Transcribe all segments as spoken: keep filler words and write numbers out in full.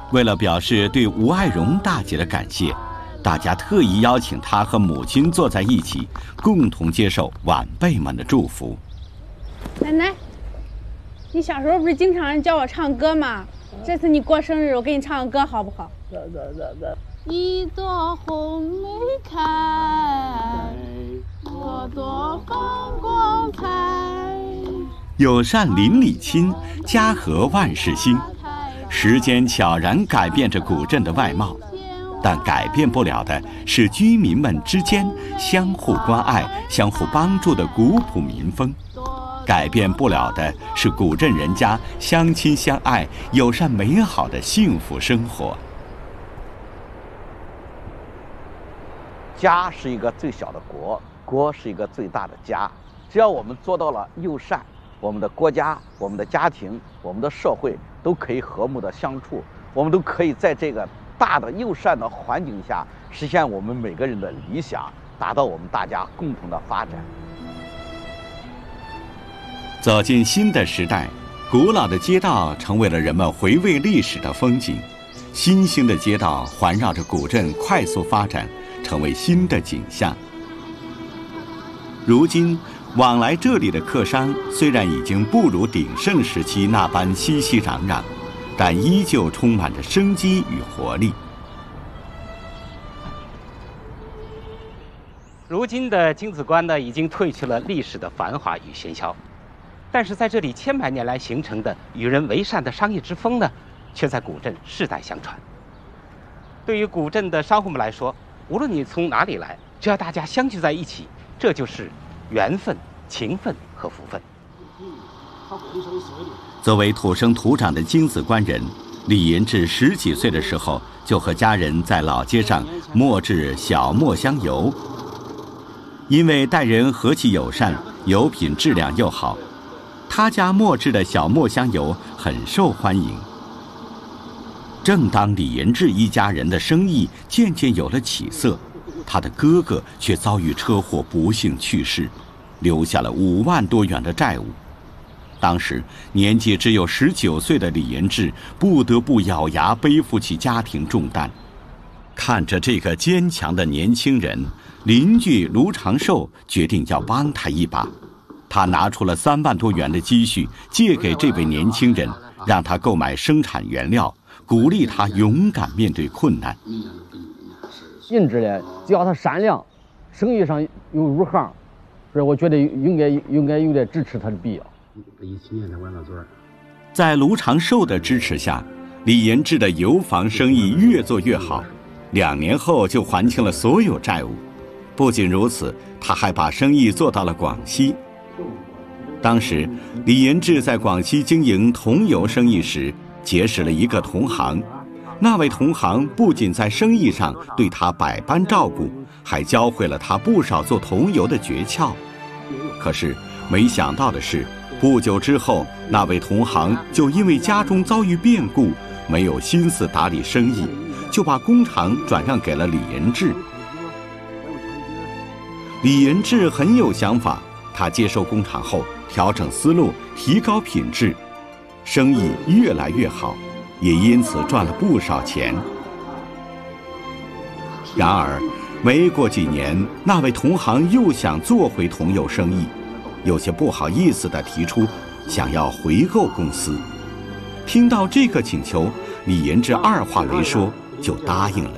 为了表示对吴爱荣大姐的感谢，大家特意邀请她和母亲坐在一起，共同接受晚辈们的祝福。 奶奶，你小时候不是经常教我唱歌吗？这次你过生日，我给你唱个歌好不好？一朵红梅开，朵朵放光彩。 友善邻里亲，家和万事兴。时间悄然改变着古镇的外貌，但改变不了的是居民们之间相互关爱、相互帮助的古朴民风。改变不了的是古镇人家相亲相爱、友善美好的幸福生活。 家是一个最小的国，国是一个最大的家。只要我们做到了友善，我们的国家、我们的家庭、我们的社会都可以和睦的相处，我们都可以在这个大的友善的环境下实现我们每个人的理想，达到我们大家共同的发展。 走进新的时代，古老的街道成为了人们回味历史的风景，新兴的街道环绕着古镇快速发展，成为新的景象。如今往来这里的客商虽然已经不如鼎盛时期那般熙熙攘攘，但依旧充满着生机与活力。 如今的京子关呢，已经褪去了历史的繁华与喧嚣，但是在这里千百年来形成的与人为善的商业之风呢，却在古镇世代相传。对于古镇的商户们来说，无论你从哪里来，只要大家相聚在一起，这就是缘分、情分和福分。 作为土生土长的京子关人，李银志十几岁的时候就和家人在老街上磨制小磨香油。因为待人和气友善，油品质量又好，他家磨制的小磨香油很受欢迎。正当李银志一家人的生意渐渐有了起色，他的哥哥却遭遇车祸不幸去世，留下了五万多元的债务。当时年纪只有十九岁的李银志不得不咬牙背负起家庭重担。看着这个坚强的年轻人，邻居卢长寿决定要帮他一把。他拿出了三万多元的积蓄借给这位年轻人，让他购买生产原料，鼓励他勇敢面对困难。 银志呢，只要他善良，生意上又入行，所以我觉得应该应该有点支持他的必要。 在卢长寿的支持下，李银志的油房生意越做越好，两年后就还清了所有债务。不仅如此，他还把生意做到了广西。当时李银志在广西经营桐油生意时，结识了一个同行。那位同行不仅在生意上对他百般照顾，还教会了他不少做桐油的诀窍。可是没想到的是，不久之后，那位同行就因为家中遭遇变故，没有心思打理生意，就把工厂转让给了李银志。李银志很有想法，他接收工厂后调整思路，提高品质，生意越来越好，也因此赚了不少钱。然而没过几年，那位同行又想做回桐油生意，有些不好意思地提出想要回购公司。听到这个请求，李银志二话没说就答应了。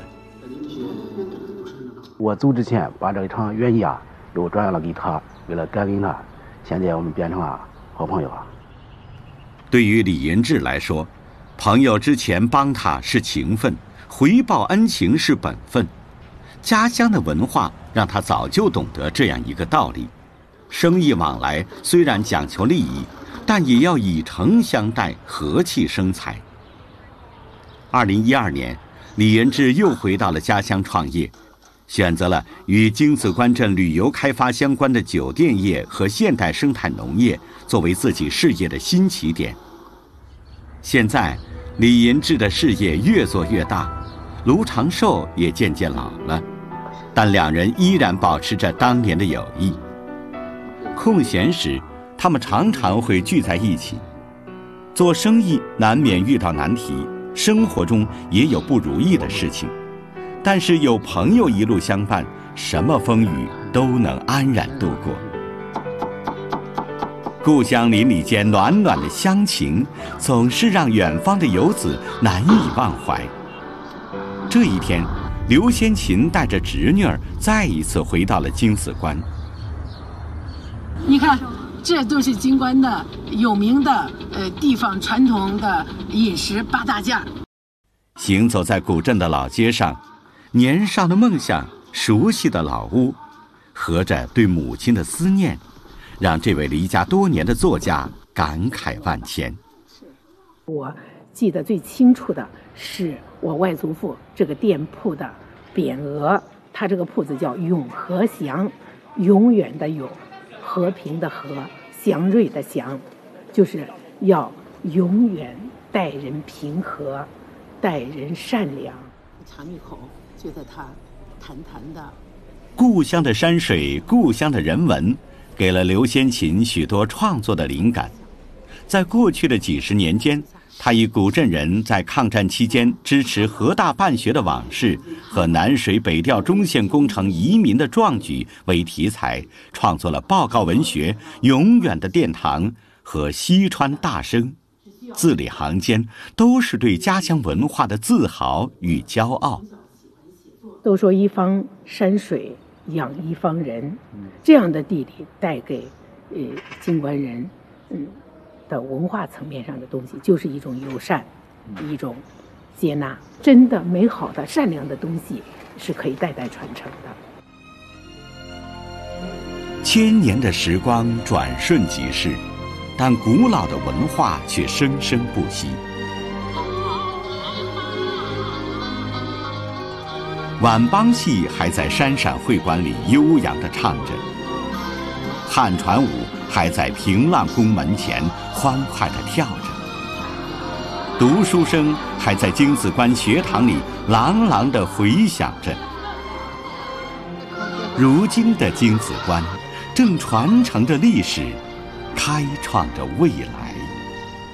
我走之前把这一场原业又转让了给他，为了感恩他，现在我们变成了好朋友了。 对于李银志来说，朋友之前帮他是情分，回报恩情是本分。家乡的文化让他早就懂得这样一个道理：生意往来虽然讲求利益，但也要以诚相待，和气生财。二零一二年，李银志又回到了家乡创业，选择了与京子关镇旅游开发相关的酒店业和现代生态农业作为自己事业的新起点。现在李银志的事业越做越大，卢长寿也渐渐老了，但两人依然保持着当年的友谊。空闲时，他们常常会聚在一起。做生意难免遇到难题， 生活中也有不如意的事情，但是有朋友一路相伴，什么风雨都能安然度过。故乡邻里间暖暖的乡情，总是让远方的游子难以忘怀。这一天，刘先琴带着侄女儿再一次回到了京子关。 你看，这都是京关的有名的呃地方传统的饮食八大件。 行走在古镇的老街上，年少的梦想，熟悉的老屋，合着对母亲的思念，让这位离家多年的作家感慨万千。 我记得最清楚的是我外祖父这个店铺的匾额，他这个铺子叫永和祥，永远的永，和平的和，祥瑞的祥，就是要永远待人平和，待人善良。尝一口，觉得它弹弹的。 故乡的山水，故乡的人文，给了刘先琴许多创作的灵感。在过去的几十年间，他以古镇人在抗战期间支持河大办学的往事和南水北调中线工程移民的壮举为题材，创作了报告文学《永远的殿堂》和《西川大声》，字里行间都是对家乡文化的自豪与骄傲。 都说一方山水养一方人，这样的地理带给呃京关人嗯的文化层面上的东西，就是一种友善，一种接纳。真的美好的善良的东西是可以代代传承的。 千年的时光转瞬即逝，但古老的文化却生生不息。晚帮戏还在山陕会馆里悠扬地唱着，汉船舞还在平浪宫门前欢快地跳着，读书声还在京子关学堂里朗朗地回响着。如今的京子关正传承着历史，开创着未来。